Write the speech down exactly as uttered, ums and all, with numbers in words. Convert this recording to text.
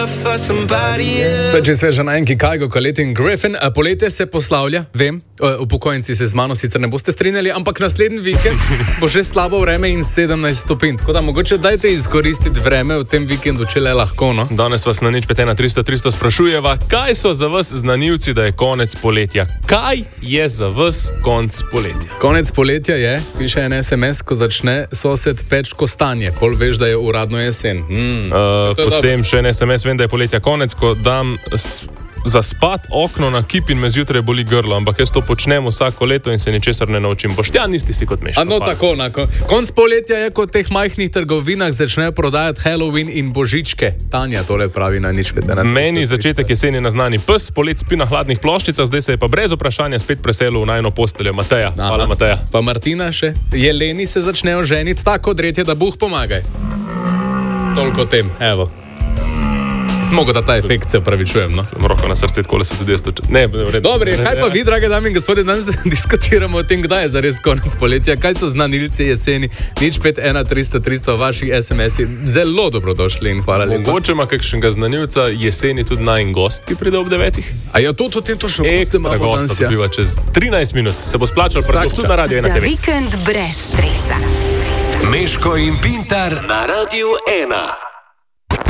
Če se že na enki Kajgo, Colette in Griffin, poletje se poslavlja, vem, upokojenci se z mano sicer ne boste strinjali, ampak naslednji vikend bo že slabo vreme in sedemnajst stopinj. Tako da mogoče dajte izkoristiti vreme v tem vikendu, če le lahko, no? Danes vas na nič pet ena tristo tristo sprašujeva, kaj so za vas znanilci, da je konec poletja? Kaj je za vas konec poletja? Konec poletja je, piše en es em es, ko začne sosed peč kostanje, pol veš, da je uradno jesen. Mm, uh, potem še en es em es, vem, da je poletja konec, ko dam za spat okno na kip in me zjutraj boli grlo, ampak jaz to počnem vsako leto in se ničesar ne naučim. Boštjan, nisi si kot meško. No, tako, nako. Konc poletja je, ko v teh majhnih trgovinah začnejo prodajati Halloween in božičke. Tanja tole pravi na nič pet ena. Meni začetek jeseni naznani pes, polet spi na hladnih ploščicah, zdaj se je pa brez vprašanja spet preselil v najino posteljo. Mateja, Aha. Hvala Mateja. Pa Martina še. Jeleni se začnejo ženiti tako odretje, da Bog pomagaj. Toliko o tem, evo. Smogo da ta efekt, se upravičujem, no. Roko na srce, tako se tudi jaz to čutim. Ne, v redu. Dobre, kaj pa vi, drage dame in gospodje, danes diskutiramo o tem, kdaj je zares konec poletja, kaj so znanilci jeseni, nič pet ena tristo tristo vaših es em es-i. Zelo dobrodošli in hvala lepa. Mogoče ima kakšnega znanilca jeseni tudi najin gost, ki pride ob devetih? A jo to, to, tem to še goste imamo danes, ja. Ekstra gosta dobiva čez trinajst minut. Se bo splačal predvsem tudi na Radio ena te ve. Za vikend brez stresa. Meško in Pintar na Radio ena.